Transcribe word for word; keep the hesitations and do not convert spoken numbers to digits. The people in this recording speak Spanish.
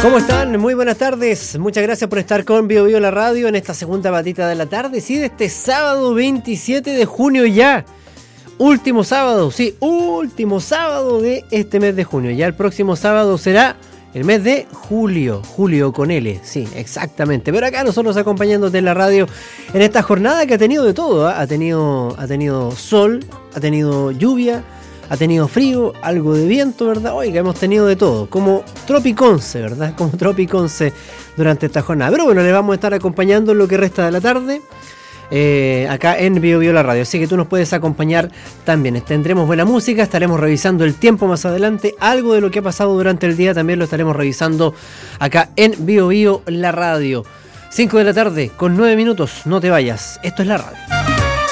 ¿Cómo están? Muy buenas tardes. Muchas gracias por estar con Bio Bio la radio en esta segunda patita de la tarde. Sí, de este sábado veintisiete de junio ya. Último sábado, sí, último sábado de este mes de junio. Ya el próximo sábado será el mes de julio. Julio con L, sí, exactamente. Pero acá nosotros acompañándote en la radio en esta jornada que ha tenido de todo, ¿eh? Ha tenido, ha tenido sol, ha tenido lluvia, ha tenido frío, algo de viento, ¿verdad? Oiga, hemos tenido de todo, como Tropiconce, ¿verdad? Como Tropiconce durante esta jornada. Pero bueno, les vamos a estar acompañando en lo que resta de la tarde, eh, acá en Bio Bio la radio. Así que tú nos puedes acompañar también. Tendremos buena música, estaremos revisando el tiempo más adelante. Algo de lo que ha pasado durante el día también lo estaremos revisando acá en Bio Bio la radio. cinco de la tarde con nueve minutos, no te vayas. Esto es la radio.